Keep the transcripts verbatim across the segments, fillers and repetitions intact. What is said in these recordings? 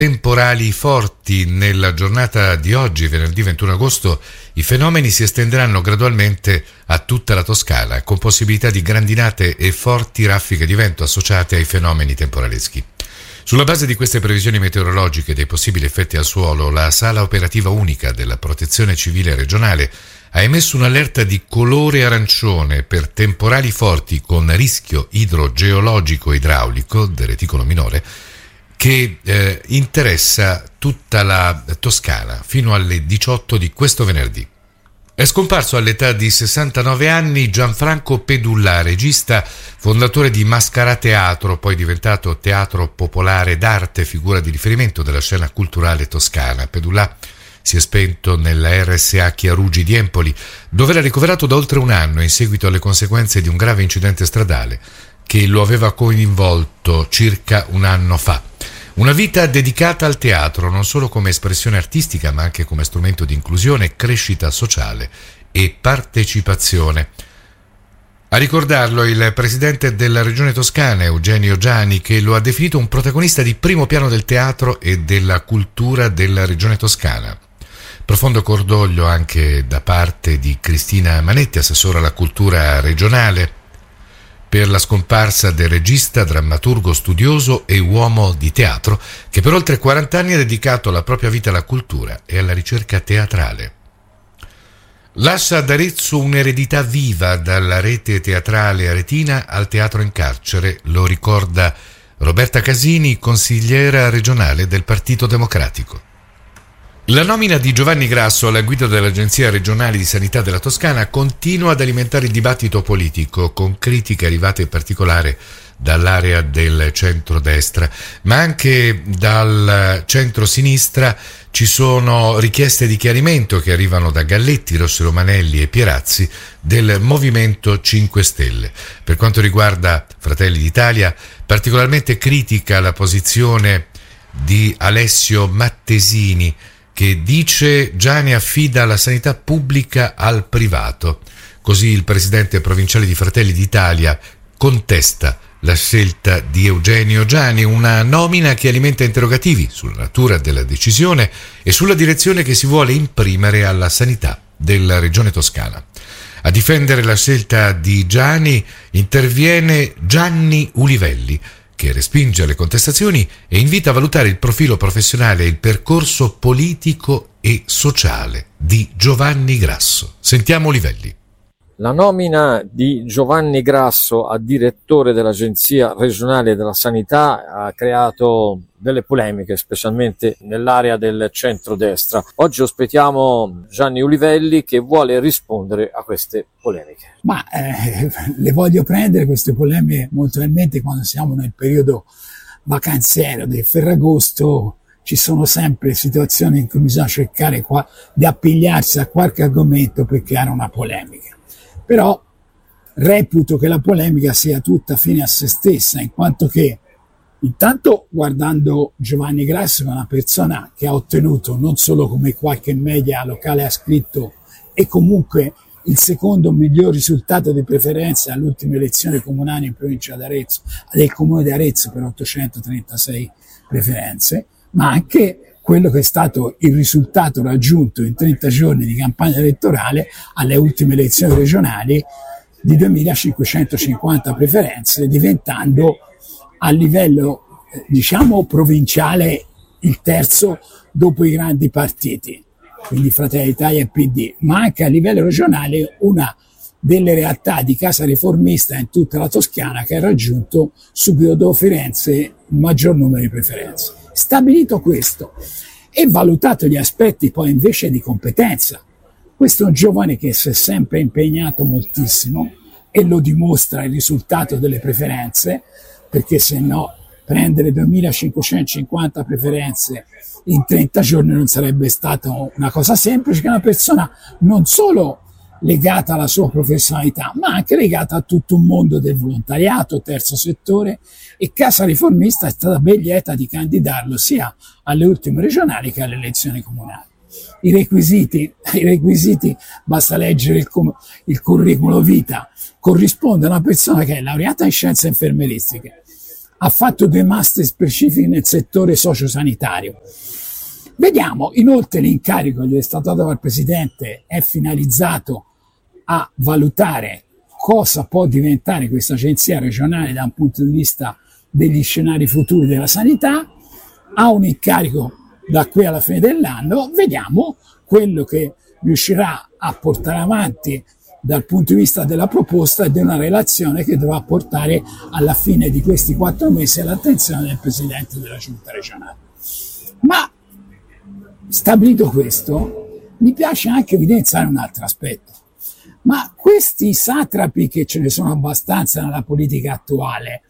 Temporali forti. Nella giornata di oggi, venerdì ventuno agosto, i fenomeni si estenderanno gradualmente a tutta la Toscana, con possibilità di grandinate e forti raffiche di vento associate ai fenomeni temporaleschi. Sulla base di queste previsioni meteorologiche e dei possibili effetti al suolo, la Sala Operativa Unica della Protezione Civile Regionale ha emesso un'allerta di colore arancione per temporali forti con rischio idrogeologico idraulico del reticolo minore, che eh, interessa tutta la Toscana fino alle diciotto di questo venerdì. È scomparso all'età di sessantanove anni Gianfranco Pedulla, regista, fondatore di Mascara Teatro, poi diventato Teatro Popolare d'Arte, figura di riferimento della scena culturale toscana. Pedulla si è spento nella R S A Chiarugi di Empoli, dove era ricoverato da oltre un anno in seguito alle conseguenze di un grave incidente stradale che lo aveva coinvolto circa un anno fa. Una vita dedicata al teatro, non solo come espressione artistica, ma anche come strumento di inclusione, crescita sociale e partecipazione. A ricordarlo il presidente della Regione Toscana, Eugenio Giani, che lo ha definito un protagonista di primo piano del teatro e della cultura della Regione Toscana. Profondo cordoglio anche da parte di Cristina Manetti, assessora alla cultura regionale, per la scomparsa del regista, drammaturgo, studioso e uomo di teatro che per oltre quaranta anni ha dedicato la propria vita alla cultura e alla ricerca teatrale. Lascia ad Arezzo un'eredità viva dalla rete teatrale aretina al teatro in carcere, lo ricorda Roberta Casini, consigliera regionale del Partito Democratico. La nomina di Giovanni Grasso alla guida dell'Agenzia Regionale di Sanità della Toscana continua ad alimentare il dibattito politico, con critiche arrivate in particolare dall'area del centrodestra, ma anche dal centro-sinistra. Ci sono richieste di chiarimento che arrivano da Galletti, Rossi Romanelli e Pierazzi del Movimento cinque Stelle. Per quanto riguarda Fratelli d'Italia, particolarmente critica la posizione di Alessio Mattesini, che dice Giani affida la sanità pubblica al privato. Così il presidente provinciale di Fratelli d'Italia contesta la scelta di Eugenio Giani, una nomina che alimenta interrogativi sulla natura della decisione e sulla direzione che si vuole imprimere alla sanità della regione toscana. A difendere la scelta di Giani interviene Gianni Ulivelli, che respinge le contestazioni e invita a valutare il profilo professionale e il percorso politico e sociale di Giovanni Grasso. Sentiamo Ulivelli. La nomina di Giovanni Grasso a direttore dell'Agenzia Regionale della Sanità ha creato delle polemiche, specialmente nell'area del centrodestra. Oggi ospitiamo Gianni Ulivelli, che vuole rispondere a queste polemiche. Ma eh, le voglio prendere queste polemiche molto probabilmente quando siamo nel periodo vacanziero del Ferragosto. Ci sono sempre situazioni in cui bisogna cercare qua di appigliarsi a qualche argomento per creare una polemica. Però reputo che la polemica sia tutta fine a se stessa, in quanto che intanto guardando Giovanni Grasso, che è una persona che ha ottenuto non solo come qualche media locale ha scritto e comunque il secondo miglior risultato di preferenza alle ultime elezioni comunali in provincia d'Arezzo, del comune di Arezzo per ottocentotrentasei preferenze, ma anche quello che è stato il risultato raggiunto in trenta giorni di campagna elettorale alle ultime elezioni regionali di duemilacinquecentocinquanta preferenze, diventando a livello eh, diciamo provinciale il terzo dopo i grandi partiti, quindi Fratelli d'Italia e P D, ma anche a livello regionale una delle realtà di casa riformista in tutta la Toscana che ha raggiunto subito dopo Firenze il maggior numero di preferenze. Stabilito questo e valutato gli aspetti poi invece di competenza, questo è un giovane che si è sempre impegnato moltissimo e lo dimostra il risultato delle preferenze, perché se no prendere duemilacinquecentocinquanta preferenze in trenta giorni non sarebbe stata una cosa semplice, che è una persona non solo legata alla sua professionalità, ma anche legata a tutto un mondo del volontariato, terzo settore, e Casa Riformista è stata ben lieta di candidarlo sia alle ultime regionali che alle elezioni comunali. I requisiti, i requisiti basta leggere il, il curriculum vita, corrisponde a una persona che è laureata in scienze infermieristiche, ha fatto due master specifici nel settore sociosanitario. Vediamo, inoltre l'incarico che è stato dato dal Presidente è finalizzato a valutare cosa può diventare questa agenzia regionale da un punto di vista degli scenari futuri della sanità, ha un incarico da qui alla fine dell'anno, vediamo quello che riuscirà a portare avanti dal punto di vista della proposta e di una relazione che dovrà portare alla fine di questi quattro mesi all'attenzione del Presidente della Giunta regionale. Ma stabilito questo, mi piace anche evidenziare un altro aspetto. Ma questi satrapi, che ce ne sono abbastanza nella politica attuale,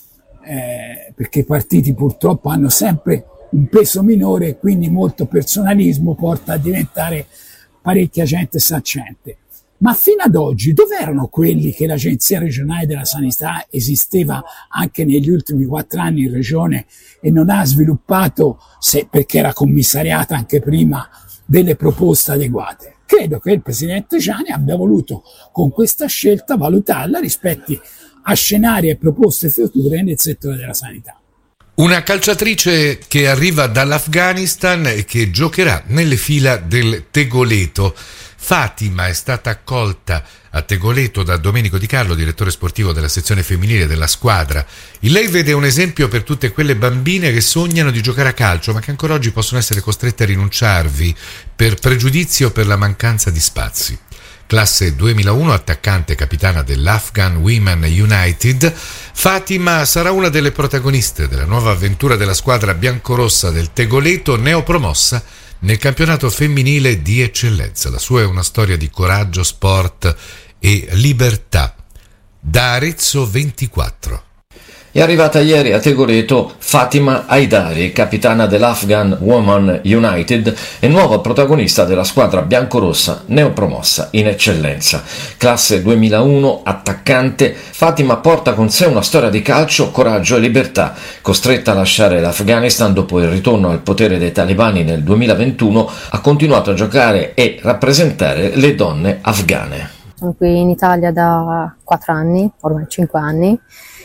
eh, perché i partiti purtroppo hanno sempre un peso minore e quindi molto personalismo porta a diventare parecchia gente saccente. Ma fino ad oggi dove erano quelli che l'Agenzia regionale della sanità esisteva anche negli ultimi quattro anni in regione e non ha sviluppato, se, perché era commissariata anche prima, delle proposte adeguate? Credo che il Presidente Ciani abbia voluto con questa scelta valutarla rispetto a scenari e proposte future nel settore della sanità. Una calciatrice che arriva dall'Afghanistan e che giocherà nelle fila del Tegoleto. Fatima è stata accolta a Tegoleto da Domenico Di Carlo, direttore sportivo della sezione femminile della squadra. In lei vede un esempio per tutte quelle bambine che sognano di giocare a calcio, ma che ancora oggi possono essere costrette a rinunciarvi per pregiudizio o per la mancanza di spazi. Classe duemilauno, attaccante e capitana dell'Afghan Women United, Fatima sarà una delle protagoniste della nuova avventura della squadra biancorossa del Tegoleto, neopromossa nel campionato femminile di eccellenza. La sua è una storia di coraggio, sport e libertà. Da Arezzo ventiquattro. È arrivata ieri a Tegoleto Fatima Haidari, capitana dell'Afghan Women United e nuova protagonista della squadra biancorossa neopromossa in eccellenza. Classe duemilauno, attaccante, Fatima porta con sé una storia di calcio, coraggio e libertà. Costretta a lasciare l'Afghanistan dopo il ritorno al potere dei talebani nel duemilaventuno, ha continuato a giocare e rappresentare le donne afghane. Sono qui in Italia da quattro anni, ormai cinque anni,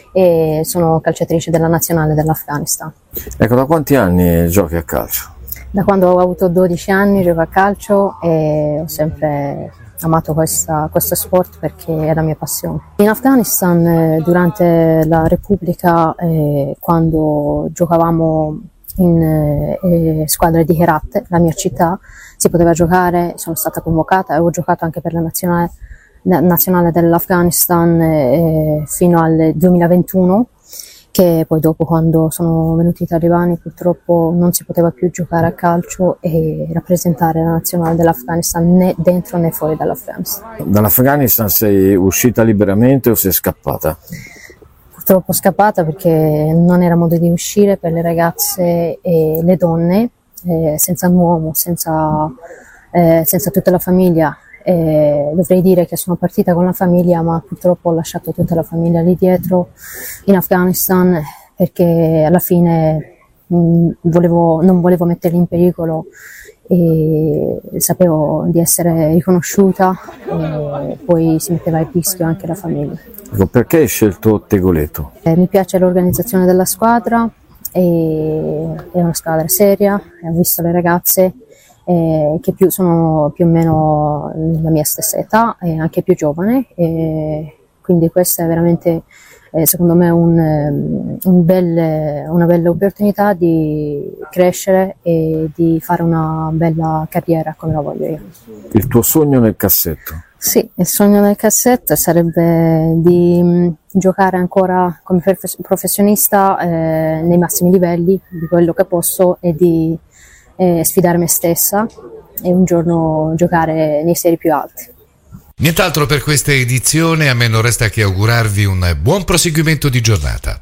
e sono calciatrice della nazionale dell'Afghanistan. Ecco, da quanti anni giochi a calcio? Da quando ho avuto dodici anni gioco a calcio e ho sempre amato questa, questo sport perché è la mia passione. In Afghanistan, eh, durante la Repubblica, eh, quando giocavamo in eh, squadre di Herat, la mia città, si poteva giocare, sono stata convocata e ho giocato anche per la nazionale nazionale dell'Afghanistan eh, fino al duemilaventuno, che poi dopo, quando sono venuti i talebani, purtroppo non si poteva più giocare a calcio e rappresentare la nazionale dell'Afghanistan né dentro né fuori dall'Afghanistan. Dall'Afghanistan sei uscita liberamente o sei scappata? Purtroppo scappata, perché non era modo di uscire per le ragazze e le donne, eh, senza un uomo, senza, eh, senza tutta la famiglia. Eh, dovrei dire che sono partita con la famiglia, ma purtroppo ho lasciato tutta la famiglia lì dietro in Afghanistan, perché alla fine mh, volevo, non volevo metterli in pericolo e sapevo di essere riconosciuta, e poi si metteva a rischio anche la famiglia. Ecco, perché hai scelto Tegoleto? Eh, mi piace l'organizzazione della squadra, e è una squadra seria, ho visto le ragazze Eh, che più sono più o meno la mia stessa età e anche più giovane, e quindi questa è veramente eh, secondo me un, un bel, una bella opportunità di crescere e di fare una bella carriera come la voglio io. Il tuo sogno nel cassetto? Sì, il sogno nel cassetto sarebbe di mh, giocare ancora come professionista eh, nei massimi livelli di quello che posso e di Eh, sfidare me stessa e un giorno giocare nei seri più alti. Nient'altro per questa edizione, a me non resta che augurarvi un buon proseguimento di giornata.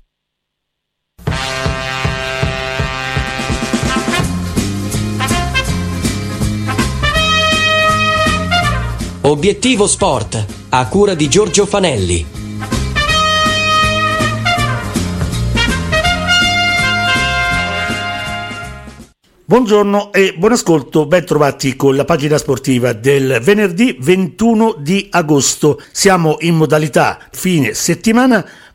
Obiettivo Sport, a cura di Giorgio Fanelli. Buongiorno e buon ascolto, ben trovati con la pagina sportiva del venerdì ventuno di agosto. Siamo in modalità fine settimana,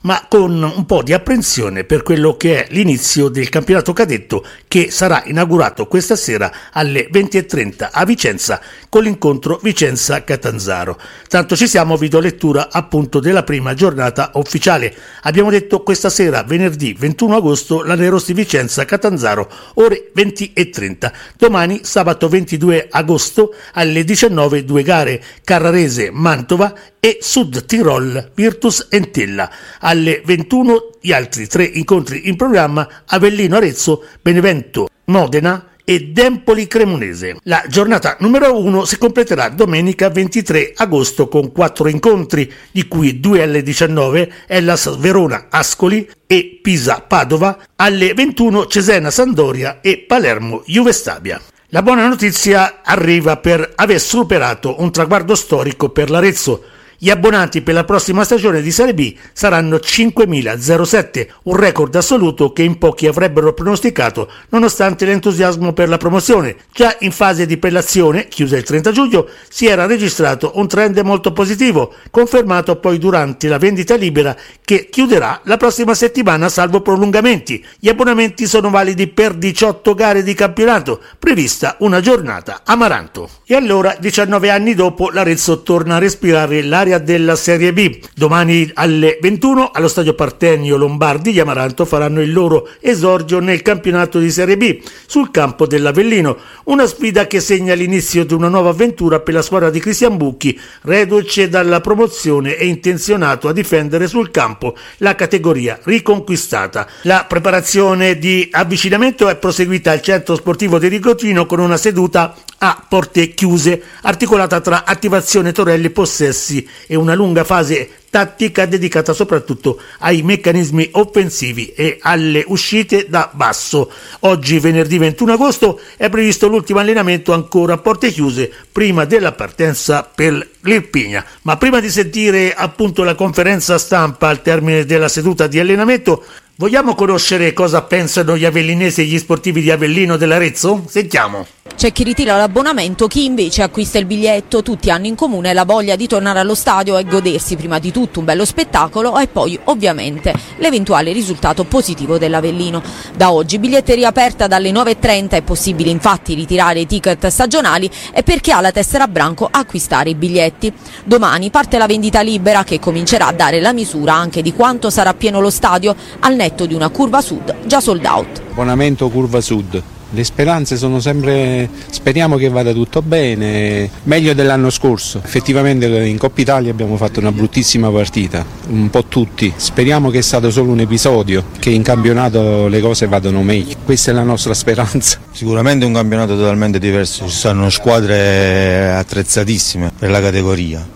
ma con un po' di apprensione per quello che è l'inizio del campionato cadetto, che sarà inaugurato questa sera alle venti e trenta a Vicenza con l'incontro Vicenza-Catanzaro. Tanto ci siamo, vi do lettura appunto della prima giornata ufficiale. Abbiamo detto questa sera, venerdì ventuno agosto, la Nerossi Vicenza-Catanzaro, ore venti e trenta. Domani, sabato ventidue agosto, alle diciannove, due gare: Carrarese-Mantova e Sud Tirol Virtus Entella. Alle ventuno gli altri tre incontri in programma: Avellino-Arezzo, Benevento Modena e Dempoli Cremonese. La giornata numero uno si completerà domenica ventitré agosto con quattro incontri, di cui due alle diciannove, Hellas Verona Ascoli e Pisa Padova, alle ventuno Cesena Sampdoria e Palermo Juve Stabia. La buona notizia arriva per aver superato un traguardo storico per l'Arezzo. Gli abbonati per la prossima stagione di Serie B saranno cinquemilasette, un record assoluto che in pochi avrebbero pronosticato nonostante l'entusiasmo per la promozione. Già in fase di prelazione, chiusa il trenta giugno, si era registrato un trend molto positivo, confermato poi durante la vendita libera che chiuderà la prossima settimana salvo prolungamenti. Gli abbonamenti sono validi per diciotto gare di campionato, prevista una giornata a Maranto. E allora, diciannove anni dopo, l'Arezzo torna a respirare l'area della Serie B. Domani alle ventuno allo stadio Partenio Lombardi gli Amaranto faranno il loro esordio nel campionato di Serie B sul campo dell'Avellino, una sfida che segna l'inizio di una nuova avventura per la squadra di Cristian Bucchi, reduce dalla promozione e intenzionato a difendere sul campo la categoria riconquistata. La preparazione di avvicinamento è proseguita al centro sportivo di Rigotino con una seduta a porte chiuse articolata tra attivazione torelli, possessi e una lunga fase tattica dedicata soprattutto ai meccanismi offensivi e alle uscite da basso. Oggi, venerdì ventuno agosto, è previsto l'ultimo allenamento ancora a porte chiuse prima della partenza per l'Irpinia. Ma prima di sentire appunto la conferenza stampa al termine della seduta di allenamento, vogliamo conoscere cosa pensano gli avellinesi e gli sportivi di Avellino dell'Arezzo? Sentiamo. C'è chi ritira l'abbonamento, chi invece acquista il biglietto. Tutti hanno in comune la voglia di tornare allo stadio e godersi prima di tutto un bello spettacolo e poi ovviamente l'eventuale risultato positivo dell'Avellino. Da oggi biglietteria aperta dalle nove e trenta, è possibile infatti ritirare i ticket stagionali e per chi ha la tessera branco acquistare i biglietti. Domani parte la vendita libera che comincerà a dare la misura anche di quanto sarà pieno lo stadio al netto di una curva sud già sold out. Abbonamento curva sud. Le speranze sono sempre, speriamo che vada tutto bene, meglio dell'anno scorso. Effettivamente in Coppa Italia abbiamo fatto una bruttissima partita, un po' tutti. Speriamo che è stato solo un episodio, che in campionato le cose vadano meglio. Questa è la nostra speranza. Sicuramente un campionato totalmente diverso, ci sono squadre attrezzatissime per la categoria.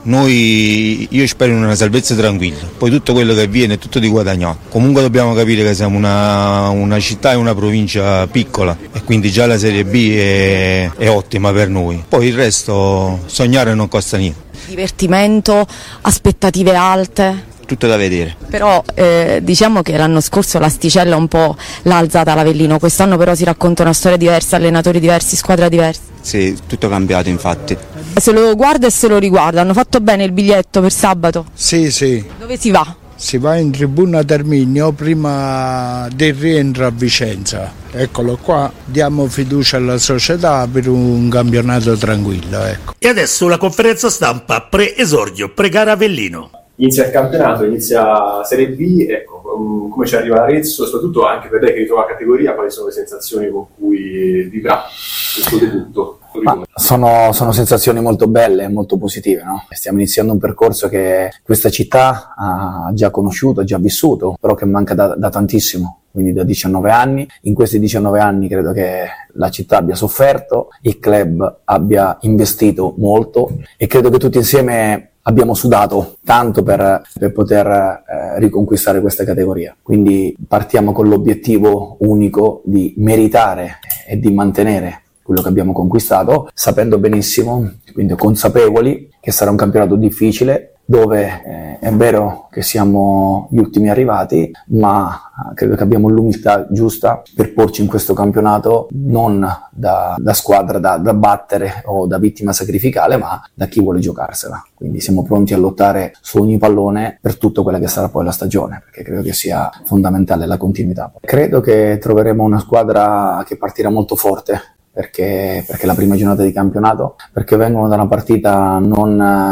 Noi, io spero in una salvezza tranquilla, poi tutto quello che viene è tutto di guadagnato. Comunque dobbiamo capire che siamo una, una città e una provincia piccola e quindi già la Serie B è, è ottima per noi. Poi il resto, sognare non costa niente. Divertimento, aspettative alte. Tutto da vedere. Però eh, diciamo che l'anno scorso l'asticella un po' l'ha alzata l'Avellino, quest'anno però si racconta una storia diversa, allenatori diversi, squadra diversa. Sì, tutto cambiato infatti. Se lo guarda e se lo riguarda, hanno fatto bene il biglietto per sabato? Sì, sì. Dove si va? Si va in tribuna Terminio prima del rientro a Vicenza. Eccolo qua, diamo fiducia alla società per un campionato tranquillo. Ecco. E adesso la conferenza stampa pre-esordio, pre-gara Avellino. Inizia il campionato, inizia Serie B, ecco, come ci arriva l'Arezzo, soprattutto anche per lei che ritrova la categoria, quali sono le sensazioni con cui vivrà questo debutto? Ma sono, sono sensazioni molto belle e molto positive, no? Stiamo iniziando un percorso che questa città ha già conosciuto, ha già vissuto, però che manca da, da tantissimo, quindi da diciannove anni. In questi diciannove anni credo che la città abbia sofferto, il club abbia investito molto e credo che tutti insieme abbiamo sudato tanto per, per poter eh, riconquistare questa categoria. Quindi partiamo con l'obiettivo unico di meritare e di mantenere quello che abbiamo conquistato, sapendo benissimo, quindi consapevoli, che sarà un campionato difficile, dove eh, è vero che siamo gli ultimi arrivati, ma credo che abbiamo l'umiltà giusta per porci in questo campionato non da, da squadra da, da battere o da vittima sacrificale, ma da chi vuole giocarsela. Quindi siamo pronti a lottare su ogni pallone per tutto quella che sarà poi la stagione, perché credo che sia fondamentale la continuità. Credo che troveremo una squadra che partirà molto forte, perché, perché la prima giornata di campionato, perché vengono da una partita non,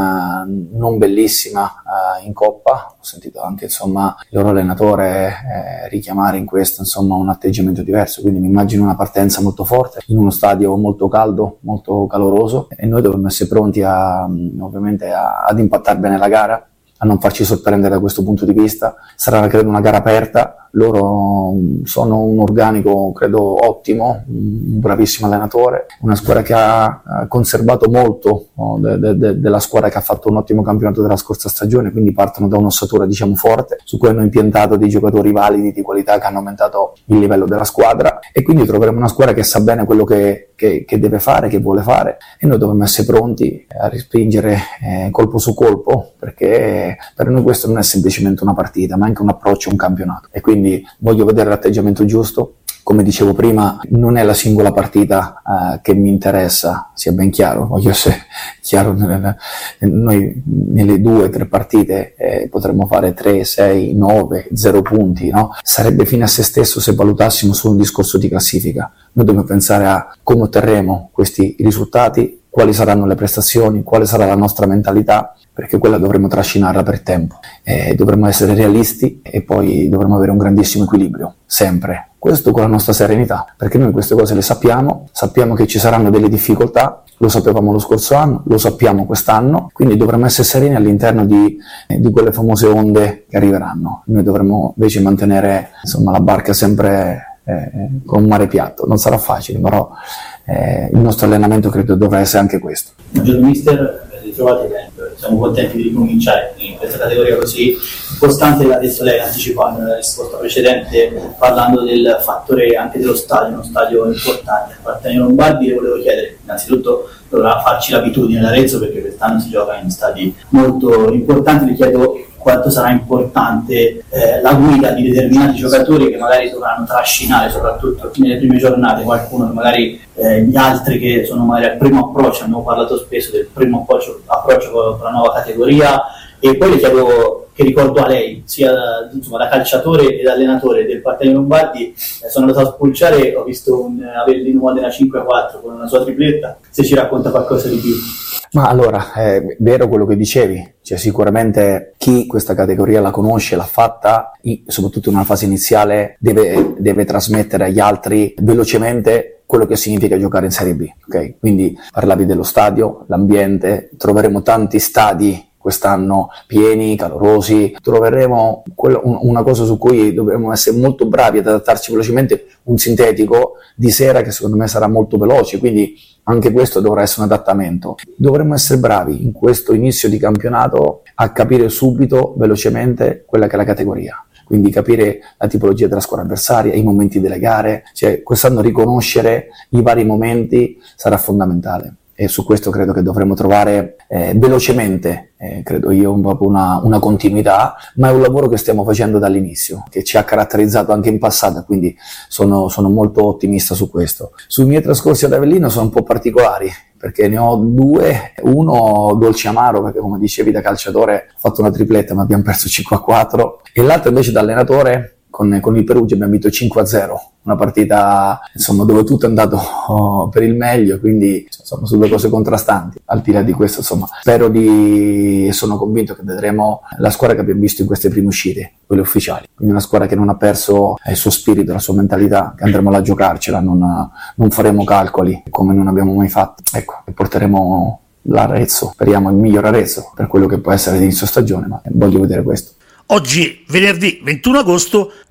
non bellissima eh, in Coppa. Ho sentito anche insomma il loro allenatore eh, richiamare in questo insomma un atteggiamento diverso, quindi mi immagino una partenza molto forte in uno stadio molto caldo, molto caloroso, e noi dovremmo essere pronti a, ovviamente a, ad impattare bene la gara, a non farci sorprendere da questo punto di vista. Sarà credo una gara aperta. Loro sono un organico credo ottimo, un bravissimo allenatore, una squadra che ha conservato molto no, de, de, de, della squadra che ha fatto un ottimo campionato della scorsa stagione, quindi partono da un'ossatura diciamo forte, su cui hanno impiantato dei giocatori validi di qualità che hanno aumentato il livello della squadra, e quindi troveremo una squadra che sa bene quello che, che, che deve fare, che vuole fare, e noi dovremmo essere pronti a respingere eh, colpo su colpo, perché per noi questo non è semplicemente una partita, ma anche un approccio a un campionato, e quindi voglio vedere l'atteggiamento giusto. Come dicevo prima, non è la singola partita uh, che mi interessa, sia ben chiaro, voglio essere chiaro, nelle, noi nelle due o tre partite eh, potremmo fare tre, sei, nove, zero punti, no? Sarebbe fine a se stesso se valutassimo solo un discorso di classifica. Noi dobbiamo pensare a come otterremo questi risultati, quali saranno le prestazioni, quale sarà la nostra mentalità, perché quella dovremo trascinarla per tempo. Eh, dovremo essere realisti e poi dovremo avere un grandissimo equilibrio, sempre. Questo con la nostra serenità, perché noi queste cose le sappiamo, sappiamo che ci saranno delle difficoltà, lo sapevamo lo scorso anno, lo sappiamo quest'anno, quindi dovremo essere sereni all'interno di, eh, di quelle famose onde che arriveranno. Noi dovremo invece mantenere insomma, la barca sempre eh, con un mare piatto. Non sarà facile, però eh, il nostro allenamento credo dovrà essere anche questo. Buongiorno mister, ritrovate bene. Siamo contenti di ricominciare in questa categoria così importante. Adesso lei anticipava nella risposta precedente parlando del fattore anche dello stadio, uno stadio importante. A Partenope Lombardi le volevo chiedere, innanzitutto dovrà farci l'abitudine l'Arezzo, perché quest'anno si gioca in stadi molto importanti. Le chiedo quanto sarà importante eh, la guida di determinati giocatori che magari dovranno trascinare, soprattutto nelle prime giornate, qualcuno che magari eh, gli altri che sono magari al primo approccio, abbiamo parlato spesso del primo approccio, approccio con la nuova categoria. E poi le chiedo che ricordo a lei, sia da, insomma, da calciatore e da allenatore del Partenope Lombardi, eh, sono andato a spulciare, ho visto un Avellino Modena cinque a quattro con una sua tripletta, se ci racconta qualcosa di più. Ma allora, è vero quello che dicevi, cioè sicuramente chi questa categoria la conosce, l'ha fatta, soprattutto in una fase iniziale, deve, deve trasmettere agli altri velocemente quello che significa giocare in Serie B, ok? Quindi parlavi dello stadio, l'ambiente, troveremo tanti stadi quest'anno pieni, calorosi, troveremo quello, un, una cosa su cui dovremo essere molto bravi ad adattarci velocemente, un sintetico di sera che secondo me sarà molto veloce, quindi anche questo dovrà essere un adattamento. Dovremmo essere bravi in questo inizio di campionato a capire subito, velocemente, quella che è la categoria. Quindi capire la tipologia della squadra avversaria, i momenti delle gare, cioè quest'anno riconoscere i vari momenti sarà fondamentale. E su questo credo che dovremo trovare eh, velocemente, eh, credo io, un, una, una continuità, ma è un lavoro che stiamo facendo dall'inizio, che ci ha caratterizzato anche in passato, quindi sono, sono molto ottimista su questo. Sui miei trascorsi ad Avellino sono un po' particolari, perché ne ho due, uno dolce amaro, perché come dicevi da calciatore ho fatto una tripletta ma abbiamo perso cinque a quattro, e l'altro invece da allenatore con, con il Perugia abbiamo vinto cinque a zero, una partita insomma dove tutto è andato oh, per il meglio, quindi insomma sono due cose contrastanti. Al di là di questo insomma spero di, e sono convinto che vedremo la squadra che abbiamo visto in queste prime uscite, quelle ufficiali, quindi una squadra che non ha perso il suo spirito, la sua mentalità, che andremo là a giocarcela, non, non faremo calcoli come non abbiamo mai fatto, ecco, e porteremo l'Arezzo, speriamo il miglior Arezzo per quello che può essere l'inizio stagione, ma voglio vedere questo. Oggi, venerdì ventuno agosto,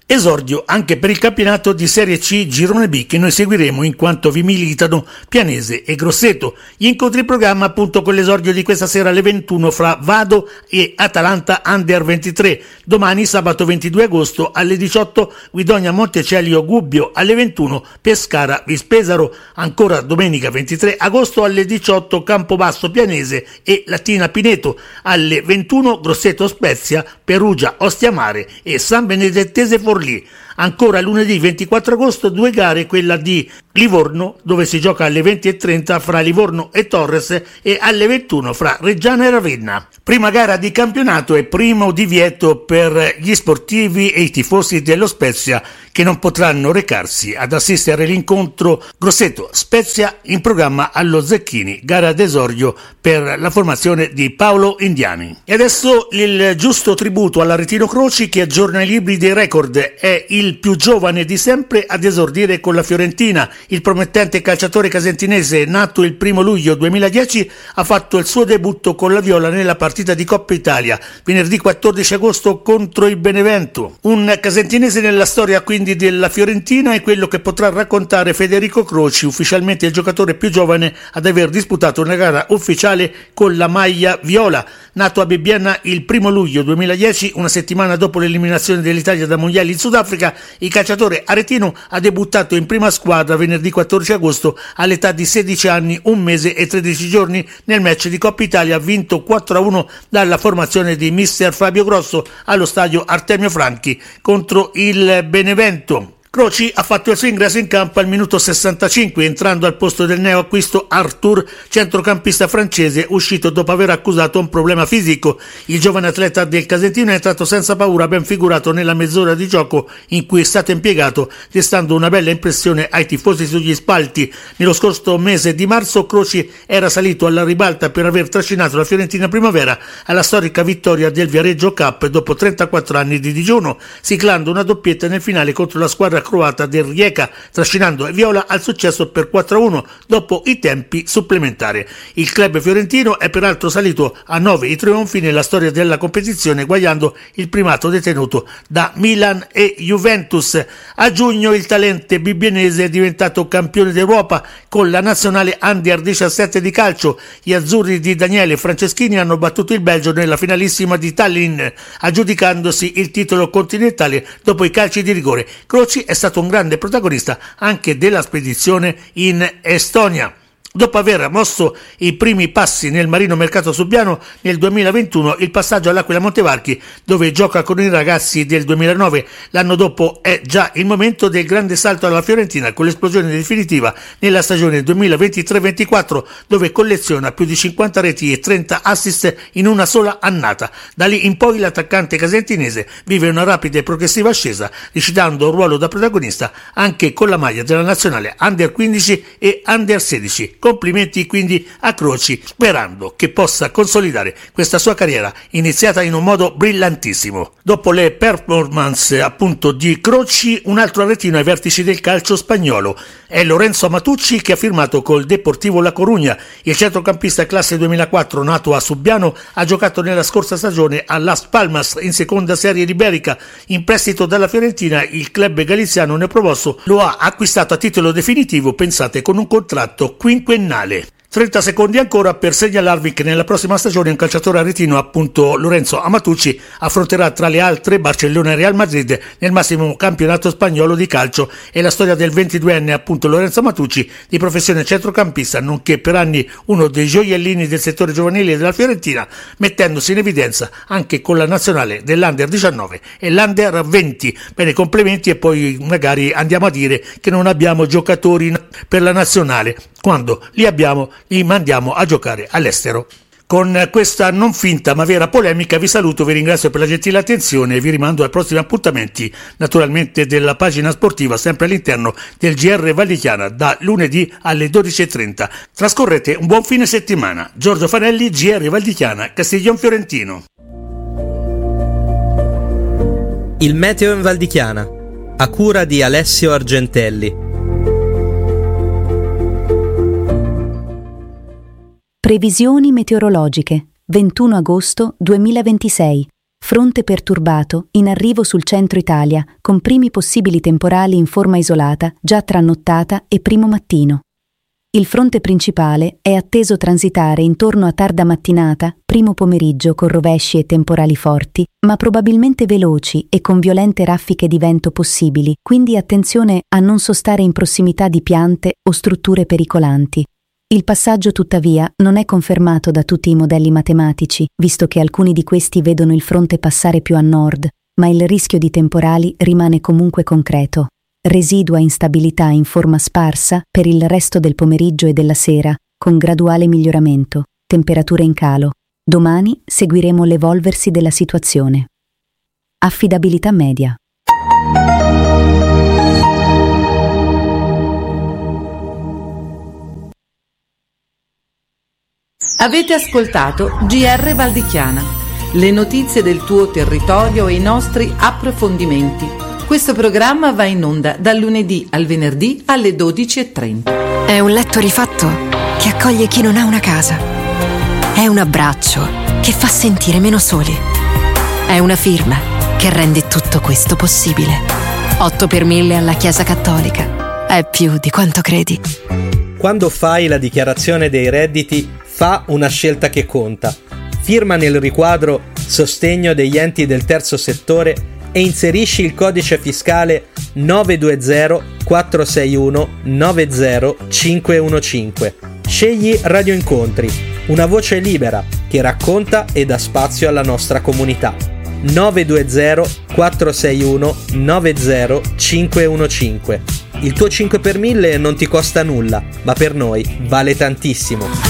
Esordio anche per il campionato di Serie C Girone B che noi seguiremo in quanto vi militano Pianese e Grosseto. Gli incontri in programma appunto con l'esordio di questa sera alle ventuno fra Vado e Atalanta Under ventitré. Domani sabato ventidue agosto alle diciotto Guidonia Montecelio Gubbio, alle ventuno Pescara Vispesaro. Ancora domenica ventitré agosto alle diciotto Campobasso Pianese e Latina Pineto, alle ventuno Grosseto Spezia, Perugia Ostiamare e San Benedettese Forlì. Ancora lunedì ventiquattro agosto due gare, quella di Livorno dove si gioca alle venti e trenta fra Livorno e Torres e alle ventuno fra Reggiana e Ravenna. Prima gara di campionato e primo divieto per gli sportivi e i tifosi dello Spezia che non potranno recarsi ad assistere all'incontro Grosseto Spezia in programma allo Zecchini, gara d'esordio per la formazione di Paolo Indiani. E adesso il giusto tributo all'Aretino Croci che aggiorna i libri dei record. È il più giovane di sempre ad esordire con la Fiorentina. Il promettente calciatore casentinese, nato il primo luglio duemiladieci, ha fatto il suo debutto con la Viola nella partita di Coppa Italia venerdì quattordici agosto contro il Benevento. Un casentinese nella storia quindi della Fiorentina è quello che potrà raccontare Federico Croci, ufficialmente il giocatore più giovane ad aver disputato una gara ufficiale con la maglia viola. Nato a Bibbiena il primo luglio duemiladieci, una settimana dopo l'eliminazione dell'Italia da mondiali in Sudafrica, il calciatore aretino ha debuttato in prima squadra venerdì quattordici agosto all'età di sedici anni, un mese e tredici giorni nel match di Coppa Italia vinto quattro a uno dalla formazione di mister Fabio Grosso allo stadio Artemio Franchi contro il Benevento. Croci ha fatto il suo ingresso in campo al minuto sessantacinque, entrando al posto del neoacquisto Arthur, centrocampista francese uscito dopo aver accusato un problema fisico. Il giovane atleta del Casentino è entrato senza paura, ben figurato nella mezz'ora di gioco in cui è stato impiegato, destando una bella impressione ai tifosi sugli spalti. Nello scorso mese di marzo Croci era salito alla ribalta per aver trascinato la Fiorentina Primavera alla storica vittoria del Viareggio Cup dopo trentaquattro anni di digiuno, siglando una doppietta nel finale contro la squadra croata del Rijeka, trascinando Viola al successo per quattro a uno dopo i tempi supplementari. Il club fiorentino è peraltro salito a nove i trionfi nella storia della competizione, guagliando il primato detenuto da Milan e Juventus. A giugno il talente bibbienese è diventato campione d'Europa con la nazionale Under diciassette di calcio. Gli azzurri di Daniele Franceschini hanno battuto il Belgio nella finalissima di Tallinn, aggiudicandosi il titolo continentale dopo i calci di rigore. Croci è stato un grande protagonista anche della spedizione in Estonia. Dopo aver mosso i primi passi nel Marino Mercato Subiano nel duemilaventuno, il passaggio all'Aquila Montevarchi, dove gioca con i ragazzi del duemilanove, l'anno dopo è già il momento del grande salto alla Fiorentina con l'esplosione definitiva nella stagione duemilaventitré ventiquattro, dove colleziona più di cinquanta reti e trenta assist in una sola annata. Da lì in poi l'attaccante casentinese vive una rapida e progressiva ascesa, recitando un ruolo da protagonista anche con la maglia della nazionale Under quindici e Under sedici. Complimenti quindi a Croci, sperando che possa consolidare questa sua carriera iniziata in un modo brillantissimo. Dopo le performance appunto di Croci, un altro aretino ai vertici del calcio spagnolo è Lorenzo Matucci, che ha firmato col Deportivo La Coruña. Il centrocampista classe duemilaquattro, nato a Subiano, ha giocato nella scorsa stagione a Las Palmas in seconda serie iberica. In prestito dalla Fiorentina, il club galiziano neopromosso lo ha acquistato a titolo definitivo, pensate, con un contratto quinquennale. trenta secondi ancora per segnalarvi che nella prossima stagione un calciatore aretino, appunto Lorenzo Amatucci, affronterà tra le altre Barcellona e Real Madrid nel massimo campionato spagnolo di calcio. E la storia del ventiduenne, appunto Lorenzo Amatucci, di professione centrocampista, nonché per anni uno dei gioiellini del settore giovanile della Fiorentina, mettendosi in evidenza anche con la nazionale dell'Under diciannove e l'Under venti. Bene, complimenti, e poi magari andiamo a dire che non abbiamo giocatori per la nazionale, quando li abbiamo li mandiamo a giocare all'estero. Con questa non finta ma vera polemica vi saluto, vi ringrazio per la gentile attenzione e vi rimando ai prossimi appuntamenti, naturalmente della pagina sportiva, sempre all'interno del G R Val di Chiana, da lunedì alle dodici e trenta. Trascorrete un buon fine settimana. Giorgio Fanelli, G R Val di Chiana, Castiglion Fiorentino. Il meteo in Val di Chiana, a cura di Alessio Argentelli. Previsioni meteorologiche, ventuno agosto duemilaventisei. Fronte perturbato, in arrivo sul centro Italia, con primi possibili temporali in forma isolata, già tra nottata e primo mattino. Il fronte principale è atteso transitare intorno a tarda mattinata, primo pomeriggio con rovesci e temporali forti, ma probabilmente veloci e con violente raffiche di vento possibili, quindi attenzione a non sostare in prossimità di piante o strutture pericolanti. Il passaggio, tuttavia, non è confermato da tutti i modelli matematici, visto che alcuni di questi vedono il fronte passare più a nord, ma il rischio di temporali rimane comunque concreto. Residua instabilità in forma sparsa per il resto del pomeriggio e della sera, con graduale miglioramento, temperature in calo. Domani seguiremo l'evolversi della situazione. Affidabilità media. Avete ascoltato G R Val di Chiana, le notizie del tuo territorio e i nostri approfondimenti. Questo programma va in onda dal lunedì al venerdì alle dodici e trenta. È un letto rifatto che accoglie chi non ha una casa. È un abbraccio che fa sentire meno soli. È una firma che rende tutto questo possibile. otto per mille alla Chiesa Cattolica. È più di quanto credi. Quando fai la dichiarazione dei redditi, fa una scelta che conta. Firma nel riquadro Sostegno degli enti del terzo settore e inserisci il codice fiscale nove due zero quattro sei uno nove zero cinque uno cinque. Scegli Radio Incontri, una voce libera che racconta e dà spazio alla nostra comunità. nove due zero quattro sei uno nove zero cinque uno cinque. Il tuo cinque per mille non ti costa nulla, ma per noi vale tantissimo.